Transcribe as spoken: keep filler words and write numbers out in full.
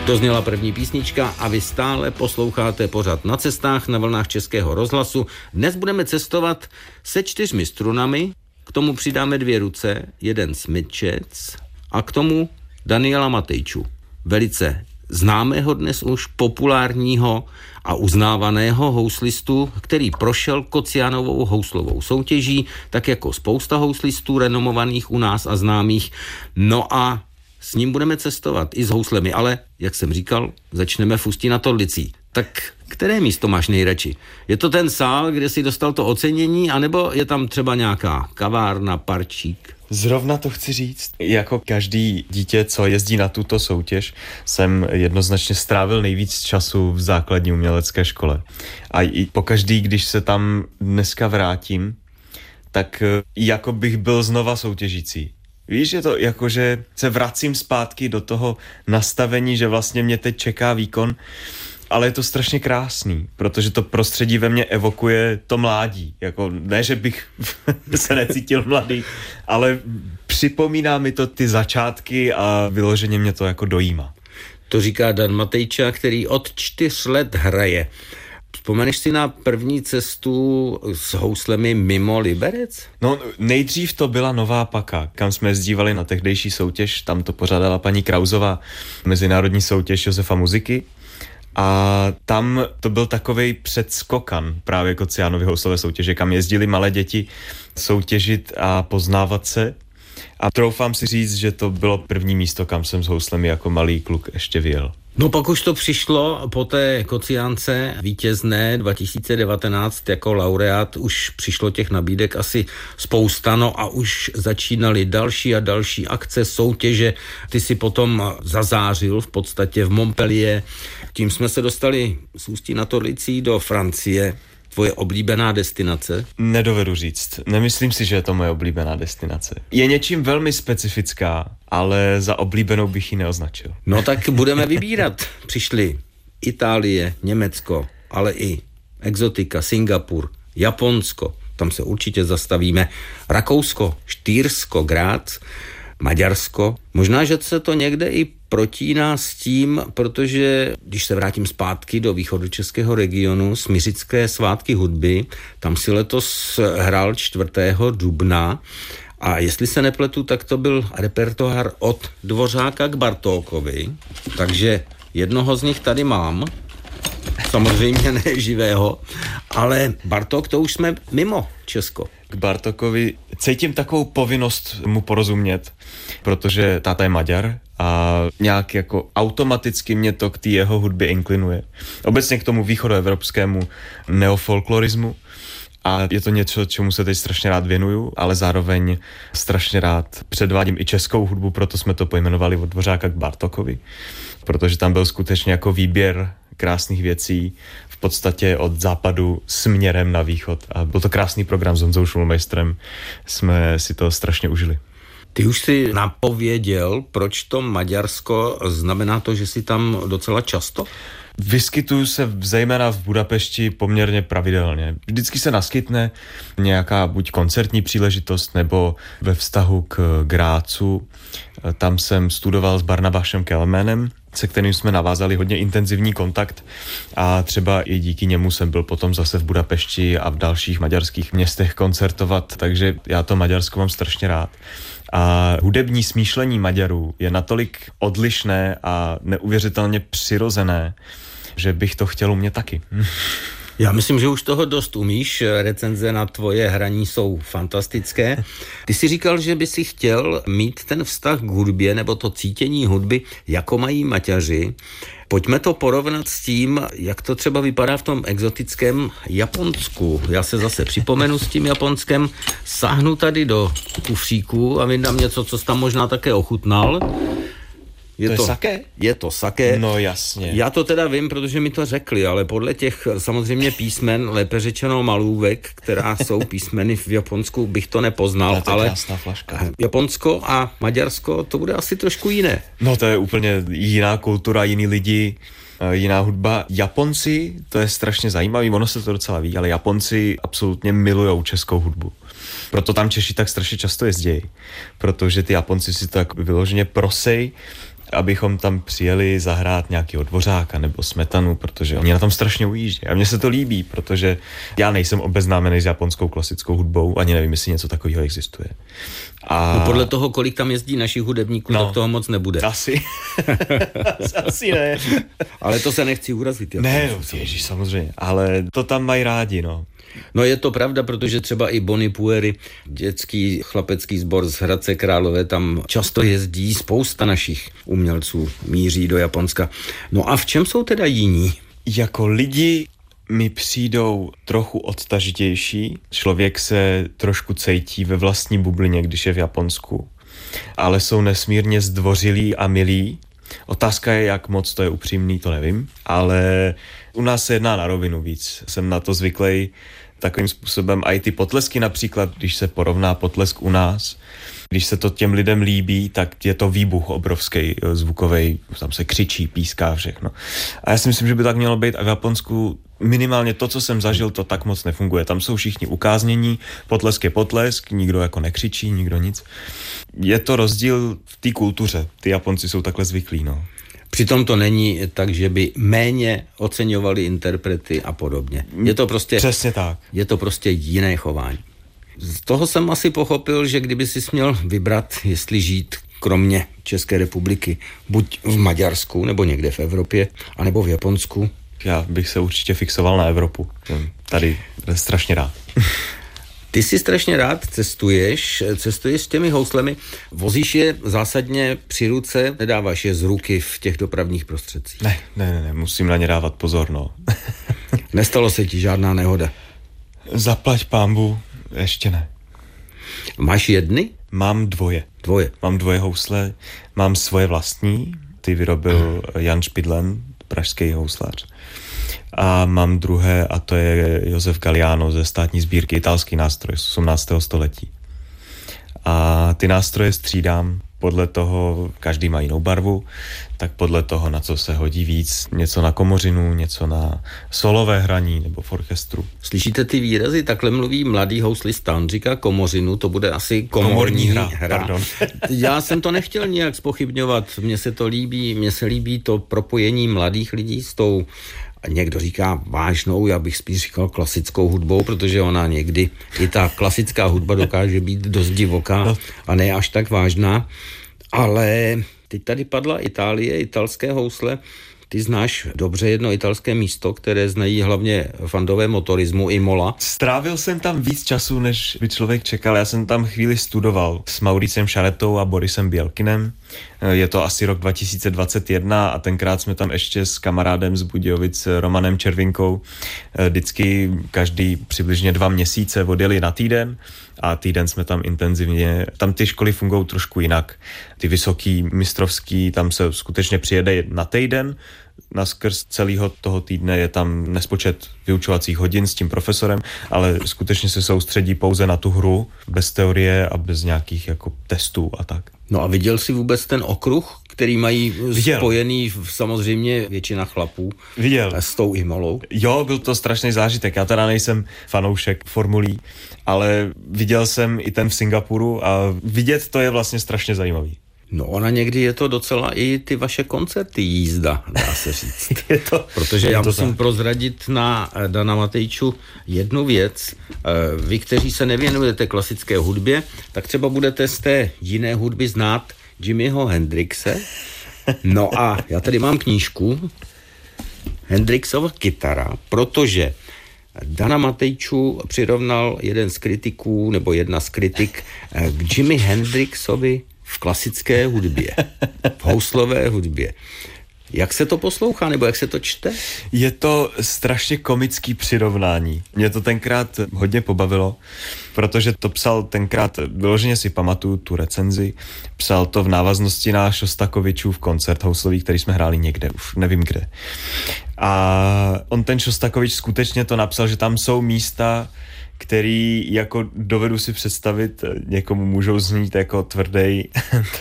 Dozněla první písnička a vy stále posloucháte pořad Na cestách na vlnách Českého rozhlasu. Dnes budeme cestovat se čtyřmi strunami, k tomu přidáme dvě ruce, jeden smyčec a k tomu Daniela Matejču, velice známého dnes už populárního a uznávaného houslistu, který prošel Kocianovou houslovou soutěží, tak jako spousta houslistů renomovaných u nás a známých. No a s ním budeme cestovat i s houslemi, ale, jak jsem říkal, začneme v Ústí nad Orlicí. Tak které místo máš nejradši? Je to ten sál, kde si dostal to ocenění, anebo je tam třeba nějaká kavárna, parčík? Zrovna to chci říct. Jako každý dítě, co jezdí na tuto soutěž, jsem jednoznačně strávil nejvíc času v základní umělecké škole. A i pokaždý, když se tam dneska vrátím, tak jako bych byl znova soutěžící. Víš, je to jako, že se vracím zpátky do toho nastavení, že vlastně mě teď čeká výkon, ale je to strašně krásný, protože to prostředí ve mně evokuje to mládí. Jako, ne, že bych se necítil mladý, ale připomíná mi to ty začátky a vyloženě mě to jako dojímá. To říká Dan Matejča, který od čtyř let hraje. Vzpomeneš si na první cestu s houslemi mimo Liberec? No, nejdřív to byla Nová Paka, kam jsme jezdívali na tehdejší soutěž, tam to pořádala paní Krauzová, mezinárodní soutěž Josefa Muziky. A tam to byl takovej předskokan právě Kocianovy houslové soutěže, kam jezdili malé děti soutěžit a poznávat se. A troufám si říct, že to bylo první místo, kam jsem s houslemi jako malý kluk ještě vyjel. No pak už to přišlo po té Kociánce vítězné dva tisíce devatenáct jako laureát, už přišlo těch nabídek asi spousta, no a už začínaly další a další akce, soutěže. Ty si potom zazářil v podstatě v Montpellier. Tím jsme se dostali z Ústí nad Orlicí do Francie. Tvoje oblíbená destinace? Nedovedu říct. Nemyslím si, že je to moje oblíbená destinace. Je něčím velmi specifická, ale za oblíbenou bych ji neoznačil. No tak budeme vybírat. Přišli Itálie, Německo, ale i exotika, Singapur, Japonsko, tam se určitě zastavíme, Rakousko, Štýrsko, Grác, Maďarsko. Možná, že se to někde i protíná s tím, protože když se vrátím zpátky do východočeského regionu, Smiřické svátky hudby, tam si letos hrál čtvrtého dubna a jestli se nepletu, tak to byl repertoár od Dvořáka k Bartókovi, takže jednoho z nich tady mám, samozřejmě ne živého, ale Bartók, to už jsme mimo Česko. K Bartókovi cítím takovou povinnost mu porozumět, protože táta je Maďar a nějak jako automaticky mě to k té jeho hudbě inklinuje. Obecně k tomu východoevropskému neofolklorismu a je to něco, čemu se teď strašně rád věnuju, ale zároveň strašně rád předvádím i českou hudbu, proto jsme to pojmenovali od Dvořáka k Bartókovi, protože tam byl skutečně jako výběr krásných věcí v podstatě od západu směrem na východ a byl to krásný program s Honzou Šulmejstrem, jsme si to strašně užili. Ty už si napověděl, proč to Maďarsko, znamená to, že jsi tam docela často? Vyskytuju se zejména v Budapešti poměrně pravidelně. Vždycky se naskytne nějaká buď koncertní příležitost, nebo ve vztahu k Grácu. Tam jsem studoval s Barnabášem Kelménem, se kterým jsme navázali hodně intenzivní kontakt a třeba i díky němu jsem byl potom zase v Budapešti a v dalších maďarských městech koncertovat, takže já to Maďarsko mám strašně rád. A hudební smýšlení Maďarů je natolik odlišné a neuvěřitelně přirozené, že bych to chtěl umět taky. Já myslím, že už toho dost umíš, recenze na tvoje hraní jsou fantastické. Ty jsi říkal, že by si chtěl mít ten vztah k hudbě nebo to cítění hudby, jako mají Maďaři. Pojďme to porovnat s tím, jak to třeba vypadá v tom exotickém Japonsku. Já se zase připomenu s tím Japonskem, sáhnu tady do kufříku a vydám něco, co jsi tam možná také ochutnal. Je to, to je saké? Je to saké. No jasně. Já to teda vím, protože mi to řekli, ale podle těch samozřejmě písmen, lépe řečeno malůvek, která jsou písmeny v Japonsku, bych to nepoznal. Ale to je ale krásná flaška. Japonsko a Maďarsko, to bude asi trošku jiné. No to je úplně jiná kultura, jiný lidi, jiná hudba. Japonci, to je strašně zajímavý, ono se to docela ví, ale Japonci absolutně milujou českou hudbu. Proto tam Češi tak strašně často jezdí, protože ty Japonci si to tak vyloženě prosej abychom tam přijeli zahrát nějakého Dvořáka nebo Smetanu, protože oni na tom strašně ujíždí. A mně se to líbí, protože já nejsem obeznámený s japonskou klasickou hudbou, ani nevím, jestli něco takového existuje. A... No podle toho, kolik tam jezdí našich hudebníků, no, tak toho moc nebude. Asi. Asi ne. Ale to se nechci urazit. Ne, no, ježiš, samozřejmě. Ale to tam mají rádi, no. No je to pravda, protože třeba i Bonipuery, dětský chlapecký sbor z Hradce Králové, tam často jezdí, spousta našich umělců míří do Japonska. No a v čem jsou teda jiní? Jako lidi mi přijdou trochu odtažitější. Člověk se trošku cejtí ve vlastní bublině, když je v Japonsku. Ale jsou nesmírně zdvořilí a milí. Otázka je, jak moc to je upřímný, to nevím. Ale u nás se jedná na rovinu víc. Jsem na to zvyklý takovým způsobem. A i ty potlesky například, když se porovná potlesk u nás, když se to těm lidem líbí, tak je to výbuch obrovský, zvukovej, tam se křičí, píská, všechno. A já si myslím, že by tak mělo být a v Japonsku minimálně to, co jsem zažil, to tak moc nefunguje. Tam jsou všichni ukáznění, potlesk je potlesk, nikdo jako nekřičí, nikdo nic. Je to rozdíl v té kultuře. Ty Japonci jsou takhle zvyklí, no. Přitom to není tak, že by méně oceňovali interprety a podobně. Je to prostě... Přesně tak. Je to prostě jiné chování. Z toho jsem asi pochopil, že kdyby si směl vybrat, jestli žít kromě České republiky, buď v Maďarsku, nebo někde v Evropě, anebo v Japonsku. Já bych se určitě fixoval na Evropu. Tady strašně rád. Ty si strašně rád cestuješ, cestuješ s těmi houslemi, vozíš je zásadně při ruce, nedáváš je z ruky v těch dopravních prostředcích. Ne, ne, ne, ne musím na ně dávat pozor, no. Nestalo se ti žádná nehoda? Zaplať pánbu, ještě ne. Máš jedny? Mám dvoje. Dvoje? Mám dvoje housle, mám svoje vlastní, ty vyrobil Jan Špidlen, pražský houslář. A mám druhé, a to je Josef Galliano ze státní sbírky, italský nástroj z osmnáctého století. A ty nástroje střídám podle toho, každý má jinou barvu, tak podle toho, na co se hodí víc, něco na komořinu, něco na solové hraní nebo v orchestru. Slyšíte ty výrazy? Takhle mluví mladý houslista. On říká komořinu, to bude asi komorní, komorní hra. hra. Pardon. Já jsem to nechtěl nijak zpochybňovat. Mně se to líbí, mně se líbí to propojení mladých lidí s tou, někdo říká vážnou, já bych spíš říkal klasickou hudbou, protože ona někdy, i ta klasická hudba dokáže být dost divoká a ne až tak vážná. Ale teď tady padla Itálie, italské housle. Ty znáš dobře jedno italské místo, které znají hlavně fandové motorismu, Imola. Strávil jsem tam víc času, než by člověk čekal. Já jsem tam chvíli studoval s Mauricem Šaretou a Borisem Bělkinem. Je to asi rok dva tisíce dvacet jedna a tenkrát jsme tam ještě s kamarádem z Budějovic Romanem Červinkou vždycky každý přibližně dva měsíce odjeli na týden a týden jsme tam intenzivně, tam ty školy fungují trošku jinak. Ty vysoký, mistrovský, tam se skutečně přijede na týden, naskrz celého toho týdne je tam nespočet vyučovacích hodin s tím profesorem, ale skutečně se soustředí pouze na tu hru, bez teorie a bez nějakých jako testů a tak. No a viděl jsi vůbec ten okruh, který mají Viděl. spojený samozřejmě většina chlapů Viděl. s tou Imolou? Jo, byl to strašný zážitek. Já teda nejsem fanoušek formulí, ale viděl jsem i ten v Singapuru a vidět to je vlastně strašně zajímavý. No ona někdy je to docela i ty vaše koncerty jízda, dá se říct. je to, Protože je já to musím tak. prozradit na Dana Matejču jednu věc. Vy, kteří se nevěnujete klasické hudbě, tak třeba budete z té jiné hudby znát Jimiho Hendrixe. No a já tady mám knížku Hendrixova kytara, protože Dana Matejču přirovnal jeden z kritiků, nebo jedna z kritik k Jimi Hendrixovi v klasické hudbě, v houslové hudbě. Jak se to poslouchá, nebo jak se to čte? Je to strašně komický přirovnání. Mě to tenkrát hodně pobavilo, protože to psal tenkrát, vyloženě si pamatuju tu recenzi, psal to v návaznosti na Šostakovičův koncert houslový, který jsme hráli někde, už nevím kde. A on ten Šostakovič skutečně to napsal, že tam jsou místa, který jako dovedu si představit, někomu můžou znít jako tvrdý